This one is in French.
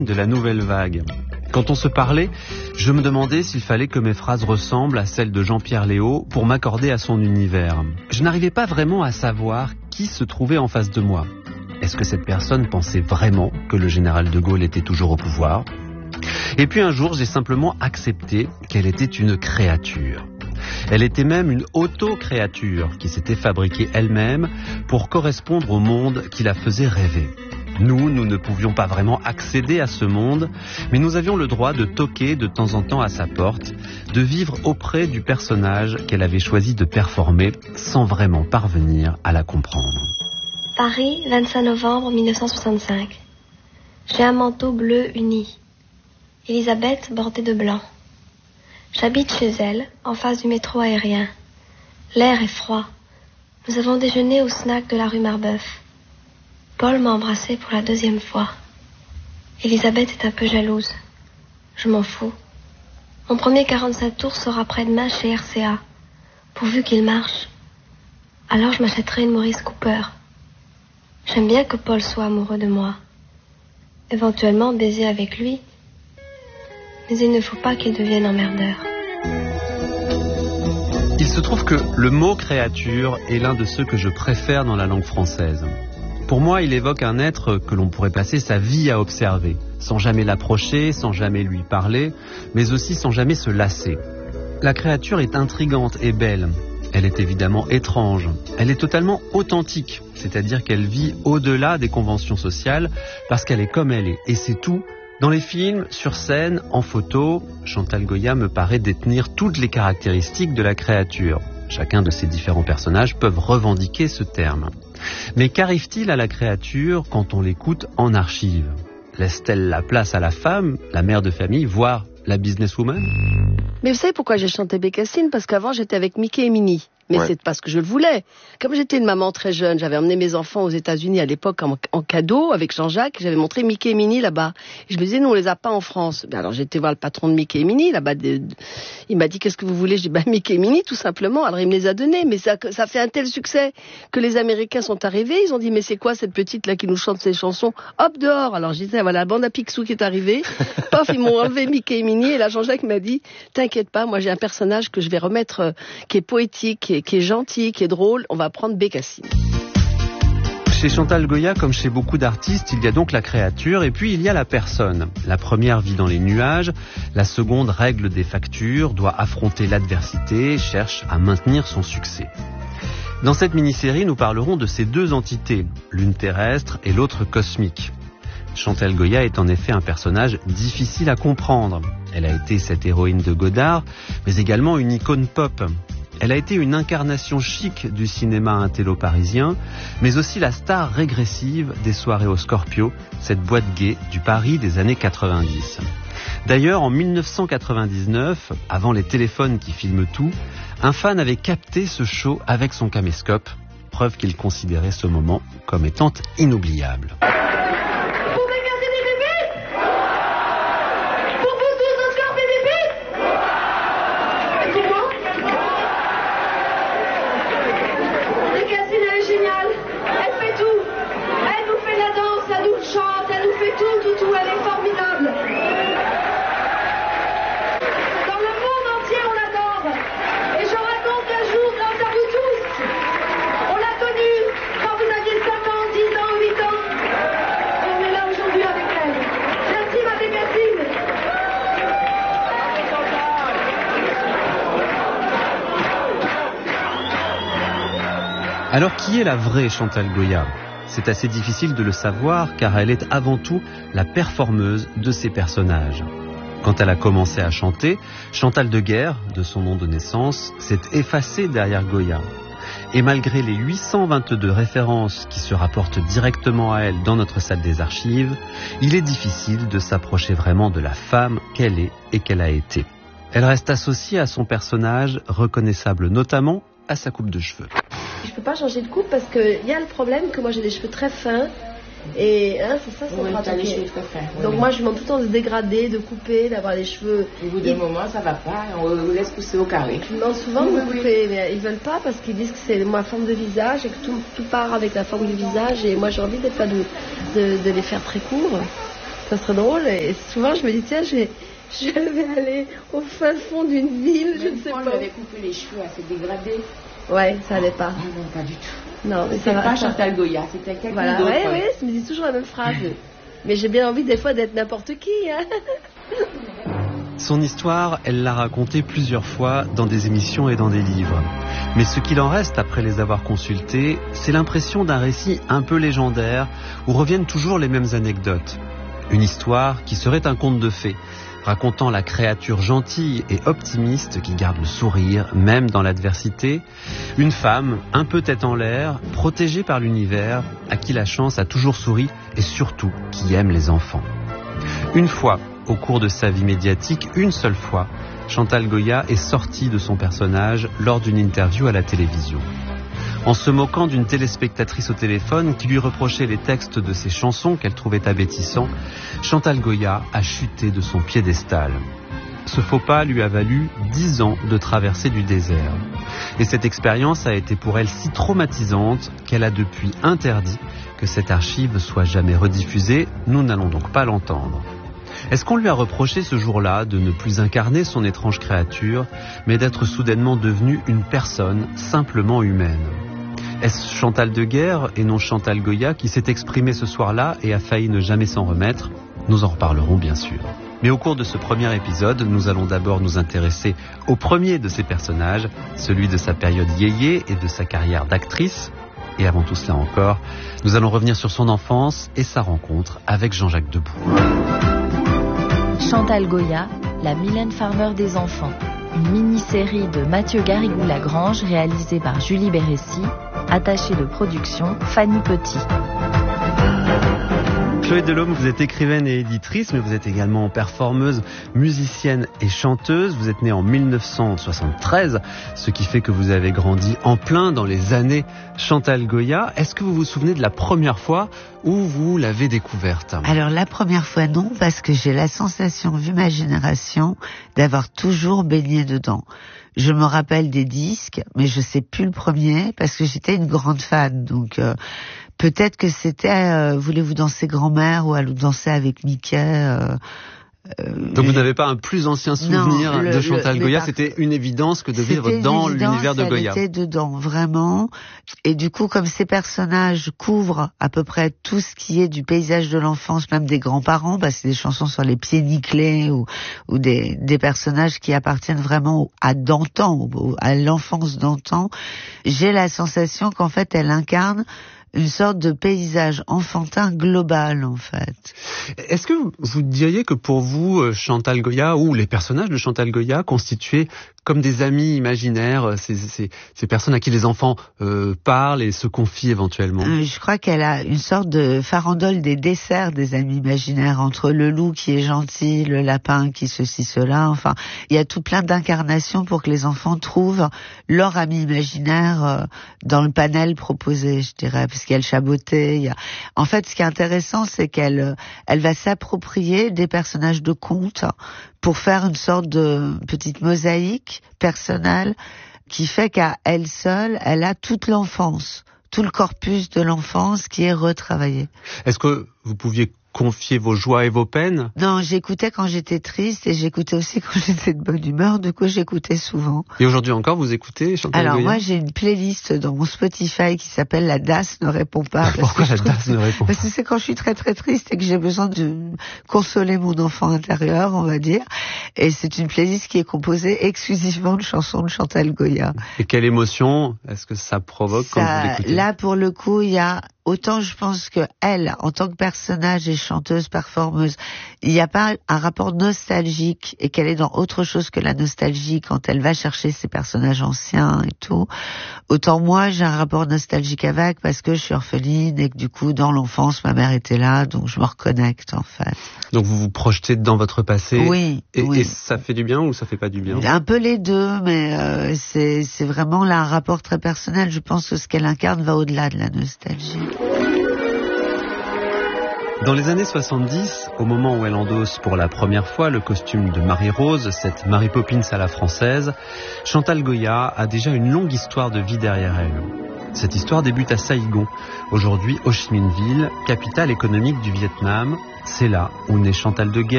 de la nouvelle vague. Quand on se parlait, je me demandais s'il fallait que mes phrases ressemblent à celles de Jean-Pierre Léaud pour m'accorder à son univers. Je n'arrivais pas vraiment à savoir qui se trouvait en face de moi. Est-ce que cette personne pensait vraiment que le général de Gaulle était toujours au pouvoir ? Et puis un jour, j'ai simplement accepté qu'elle était une créature. Elle était même une auto-créature qui s'était fabriquée elle-même pour correspondre au monde qui la faisait rêver. Nous ne pouvions pas vraiment accéder à ce monde, mais nous avions le droit de toquer de temps en temps à sa porte, de vivre auprès du personnage qu'elle avait choisi de performer sans vraiment parvenir à la comprendre. Paris, 25 novembre 1965. J'ai un manteau bleu uni. Elisabeth bordée de blanc. J'habite chez elle, en face du métro aérien. L'air est froid. Nous avons déjeuné au snack de la rue Marbeuf. Paul m'a embrassée pour la 2e fois. Elisabeth est un peu jalouse. Je m'en fous. Mon premier 45 tours sera après-demain chez RCA, pourvu qu'il marche. Alors je m'achèterai une Maurice Cooper. J'aime bien que Paul soit amoureux de moi. Éventuellement baiser avec lui. Mais il ne faut pas qu'il devienne emmerdeur. Il se trouve que le mot créature est l'un de ceux que je préfère dans la langue française. Pour moi, il évoque un être que l'on pourrait passer sa vie à observer, sans jamais l'approcher, sans jamais lui parler, mais aussi sans jamais se lasser. La créature est intrigante et belle. Elle est évidemment étrange. Elle est totalement authentique, c'est-à-dire qu'elle vit au-delà des conventions sociales parce qu'elle est comme elle est. Et c'est tout. Dans les films, sur scène, en photo, Chantal Goya me paraît détenir toutes les caractéristiques de la créature. Chacun de ces différents personnages peuvent revendiquer ce terme. Mais qu'arrive-t-il à la créature quand on l'écoute en archive ? Laisse-t-elle la place à la femme, la mère de famille, voire la businesswoman ? Mais vous savez pourquoi j'ai chanté Bécassine ? Parce qu'avant j'étais avec Mickey et Minnie. Mais ouais. C'est parce que je le voulais. Comme j'étais une maman très jeune, j'avais emmené mes enfants aux États-Unis à l'époque en cadeau avec Jean-Jacques. J'avais montré Mickey et Minnie là-bas. Et je me disais, nous on les a pas en France. Ben alors j'ai été voir le patron de Mickey et Minnie là-bas. Il m'a dit, qu'est-ce que vous voulez ? Je dis, Mickey et Minnie tout simplement. Alors il me les a donnés. Mais ça fait un tel succès que les Américains sont arrivés. Ils ont dit, mais c'est quoi cette petite là qui nous chante ces chansons ? Hop dehors. Alors je disais, voilà la bande à Picsou qui est arrivée. Paf, ils m'ont enlevé Mickey et Minnie. Et là Jean-Jacques m'a dit, t'inquiète pas, moi j'ai un personnage que je vais remettre, qui est poétique, qui est gentil, qui est drôle, on va prendre Bécassine. Chez Chantal Goya, comme chez beaucoup d'artistes, il y a donc la créature et puis il y a la personne. La première vit dans les nuages, la seconde règle des factures, doit affronter l'adversité, cherche à maintenir son succès. Dans cette mini-série, nous parlerons de ces deux entités, l'une terrestre et l'autre cosmique. Chantal Goya est en effet un personnage difficile à comprendre. Elle a été cette héroïne de Godard, mais également une icône pop. Elle a été une incarnation chic du cinéma intello-parisien, mais aussi la star régressive des soirées au Scorpio, cette boîte gay du Paris des années 90. D'ailleurs, en 1999, avant les téléphones qui filment tout, un fan avait capté ce show avec son caméscope, preuve qu'il considérait ce moment comme étant inoubliable. Alors qui est la vraie Chantal Goya ? C'est assez difficile de le savoir car elle est avant tout la performeuse de ses personnages. Quand elle a commencé à chanter, Chantal de Guerre, de son nom de naissance, s'est effacée derrière Goya. Et malgré les 822 références qui se rapportent directement à elle dans notre salle des archives, il est difficile de s'approcher vraiment de la femme qu'elle est et qu'elle a été. Elle reste associée à son personnage, reconnaissable notamment à sa coupe de cheveux. Je peux pas changer de coupe parce qu'il y a le problème que moi j'ai des cheveux très fins et c'est ça, oui, t'as les cheveux très fins. Donc moi je demande tout le temps de se dégrader, de couper, d'avoir les cheveux. Au bout d'un moment ça va pas, on vous laisse pousser au carré. Je demande souvent de me couper, mais ils veulent pas parce qu'ils disent que c'est ma forme de visage et que tout part avec la forme du visage et moi j'ai envie des fois de les faire très courts. Ça serait drôle. Et souvent, je me dis, tiens, je vais aller au fin fond d'une ville, je ne sais pas. On avait coupé les cheveux assez dégradés. Ouais, ça allait pas. Ah non, pas du tout. Non, mais c'est pas Chantal Goya, c'était quelqu'un d'autre. Oui, ça me dit toujours la même phrase. Mais j'ai bien envie des fois d'être n'importe qui. Hein. Son histoire, elle l'a racontée plusieurs fois dans des émissions et dans des livres. Mais ce qu'il en reste après les avoir consultés, c'est l'impression d'un récit un peu légendaire où reviennent toujours les mêmes anecdotes. Une histoire qui serait un conte de fées, racontant la créature gentille et optimiste qui garde le sourire, même dans l'adversité. Une femme, un peu tête en l'air, protégée par l'univers, à qui la chance a toujours souri et surtout qui aime les enfants. Une fois, au cours de sa vie médiatique, une seule fois, Chantal Goya est sortie de son personnage lors d'une interview à la télévision. En se moquant d'une téléspectatrice au téléphone qui lui reprochait les textes de ses chansons qu'elle trouvait abétissants, Chantal Goya a chuté de son piédestal. Ce faux pas lui a valu 10 ans de traversée du désert. Et cette expérience a été pour elle si traumatisante qu'elle a depuis interdit que cette archive soit jamais rediffusée. Nous n'allons donc pas l'entendre. Est-ce qu'on lui a reproché ce jour-là de ne plus incarner son étrange créature, mais d'être soudainement devenue une personne simplement humaine ? Est-ce Chantal de Guerre et non Chantal Goya qui s'est exprimée ce soir-là et a failli ne jamais s'en remettre ? Nous en reparlerons bien sûr. Mais au cours de ce premier épisode, nous allons d'abord nous intéresser au premier de ces personnages, celui de sa période yéyé et de sa carrière d'actrice. Et avant tout cela encore, nous allons revenir sur son enfance et sa rencontre avec Jean-Jacques Debout. Chantal Goya, la Mylène Farmer des enfants. Une mini-série de Mathieu Garrigou-Lagrange réalisée par Julie Bérécy, attachée de production Fanny Petit. Chloé Delhomme, vous êtes écrivaine et éditrice, mais vous êtes également performeuse, musicienne et chanteuse. Vous êtes née en 1973, ce qui fait que vous avez grandi en plein dans les années Chantal Goya. Est-ce que vous vous souvenez de la première fois où vous l'avez découverte ? Alors la première fois non, parce que j'ai la sensation, vu ma génération, d'avoir toujours baigné dedans. Je me rappelle des disques, mais je sais plus le premier, parce que j'étais une grande fan, donc... peut-être que c'était Voulez-vous danser grand-mère ou Allons danser avec Mickey. Donc vous n'avez pas un plus ancien souvenir de Chantal Goya, c'était une évidence que de vivre dans l'univers de Goya. C'était dedans, vraiment. Et du coup, comme ces personnages couvrent à peu près tout ce qui est du paysage de l'enfance, même des grands-parents, parce que c'est des chansons sur les pieds nickelés ou des personnages qui appartiennent vraiment à d'antan, à l'enfance d'antan, j'ai la sensation qu'en fait, elle incarne une sorte de paysage enfantin global, en fait. Est-ce que vous diriez que pour vous, Chantal Goya, ou les personnages de Chantal Goya, constituaient comme des amis imaginaires, ces personnes à qui les enfants parlent et se confient éventuellement? Je crois qu'elle a une sorte de farandole des desserts des amis imaginaires, entre le loup qui est gentil, le lapin qui ceci, cela, enfin, il y a tout plein d'incarnations pour que les enfants trouvent leur ami imaginaire dans le panel proposé, je dirais, parce qu'il y a le chaboté, En fait, ce qui est intéressant, c'est qu'elle va s'approprier des personnages de contes pour faire une sorte de petite mosaïque personnelle qui fait qu'à elle seule, elle a toute l'enfance, tout le corpus de l'enfance qui est retravaillé. Est-ce que vous pouviez confier vos joies et vos peines? Non, j'écoutais quand j'étais triste et j'écoutais aussi quand j'étais de bonne humeur, du coup j'écoutais souvent. Et aujourd'hui encore, vous écoutez Chantal Goya? Alors moi j'ai une playlist dans mon Spotify qui s'appelle La DAS ne répond pas. Pourquoi La DAS ne répond pas? Parce que c'est quand je suis très très triste et que j'ai besoin de consoler mon enfant intérieur, on va dire. Et c'est une playlist qui est composée exclusivement de chansons de Chantal Goya. Et quelle émotion est-ce que ça provoque quand vous l'écoutez? Là pour le coup, il y a... Autant je pense que elle, en tant que personnage et chanteuse, performeuse, il n'y a pas un rapport nostalgique et qu'elle est dans autre chose que la nostalgie quand elle va chercher ses personnages anciens et tout. Autant moi, j'ai un rapport nostalgique avec parce que je suis orpheline et que du coup, dans l'enfance, ma mère était là, donc je me reconnecte en fait. Donc vous vous projetez dans votre passé? Oui. Et ça fait du bien ou ça fait pas du bien? Un peu les deux, mais c'est vraiment là un rapport très personnel. Je pense que ce qu'elle incarne va au-delà de la nostalgie. Dans les années 70, au moment où elle endosse pour la première fois le costume de Marie-Rose, cette Mary Poppins à la française, Chantal Goya a déjà une longue histoire de vie derrière elle. Cette histoire débute à Saigon, aujourd'hui Ho Chi Minh Ville, capitale économique du Vietnam. C'est là où naît Chantal Deguet.